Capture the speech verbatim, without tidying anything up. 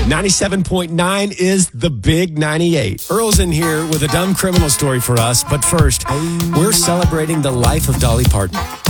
ninety-seven point nine is the Big ninety-eight. Earl's in here with a dumb criminal story for us, but first, we're celebrating the life of Dolly Parton.